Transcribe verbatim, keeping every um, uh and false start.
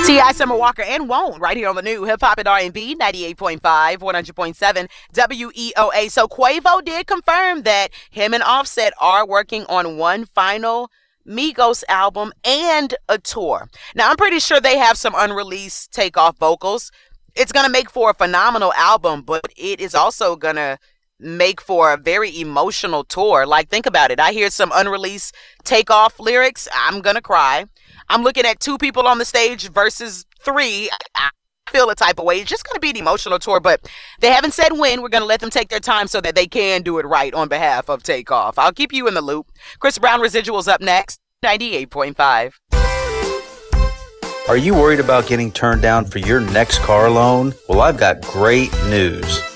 T I. Summer Walker and Won't right here on the new Hip Hop and R and B ninety-eight point five, one hundred point seven W E O A. So Quavo did confirm that him and Offset are working on one final Migos album and a tour. Now, I'm pretty sure they have some unreleased Takeoff vocals. It's going to make for a phenomenal album, but it is also going to make for a very emotional tour. Like, think about it. I hear some unreleased Takeoff lyrics. I'm going to cry. I'm looking at two people on the stage versus three. I feel a type of way. It's just going to be an emotional tour, but they haven't said when. We're going to let them take their time so that they can do it right on behalf of Takeoff. I'll keep you in the loop. Chris Brown Residuals up next, ninety-eight point five. Are you worried about getting turned down for your next car loan? Well, I've got great news.